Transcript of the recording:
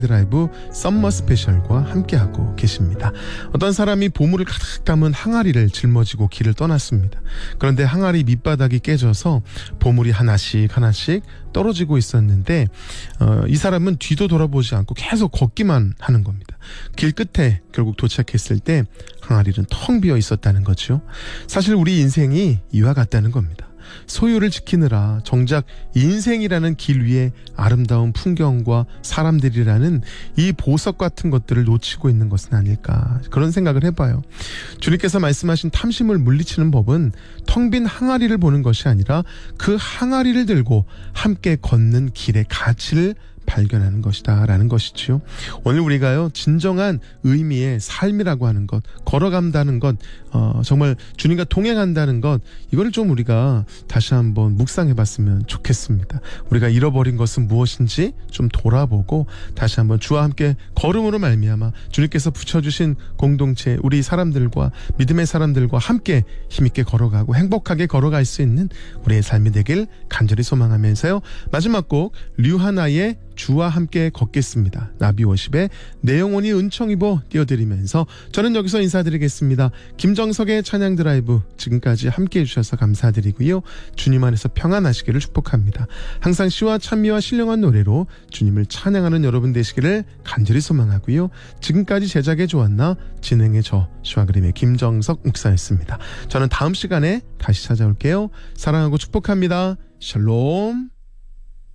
드라이브 썸머 스페셜과 함께하고 계십니다. 어떤 사람이 보물을 가득 담은 항아리를 짊어지고 길을 떠났습니다. 그런데 항아리 밑바닥이 깨져서 보물이 하나씩 떨어지고 있었는데 이 사람은 뒤도 돌아보지 않고 계속 걷기만 하는 겁니다. 길 끝에 결국 도착했을 때 항아리는 텅 비어 있었다는 거죠. 사실 우리 인생이 이와 같다는 겁니다. 소유를 지키느라 정작 인생이라는 길 위에 아름다운 풍경과 사람들이라는 이 보석 같은 것들을 놓치고 있는 것은 아닐까, 그런 생각을 해봐요. 주님께서 말씀하신 탐심을 물리치는 법은 텅 빈 항아리를 보는 것이 아니라 그 항아리를 들고 함께 걷는 길의 가치를 발견하는 것이다 라는 것이지요. 오늘 우리가요, 진정한 의미의 삶이라고 하는 것, 걸어간다는 것, 정말 주님과 동행한다는 것, 이거를 좀 우리가 다시 한번 묵상해 봤으면 좋겠습니다. 우리가 잃어버린 것은 무엇인지 좀 돌아보고 다시 한번 주와 함께 걸음으로 말미암아 주님께서 붙여주신 공동체, 우리 사람들과, 믿음의 사람들과 함께 힘있게 걸어가고 행복하게 걸어갈 수 있는 우리의 삶이 되길 간절히 소망하면서요, 마지막 곡 류하나의 주와 함께 걷겠습니다. 나비워십의 내 영혼이 은총 입어 띄워드리면서 저는 여기서 인사드리겠습니다. 김정석의 찬양 드라이브, 지금까지 함께해 주셔서 감사드리고요, 주님 안에서 평안하시기를 축복합니다. 항상 시와 찬미와 신령한 노래로 주님을 찬양하는 여러분 되시기를 간절히 소망하고요, 지금까지 제작에 좋았나 진행의 저 시와 그림의 김정석 목사였습니다. 저는 다음 시간에 다시 찾아올게요. 사랑하고 축복합니다. 샬롬.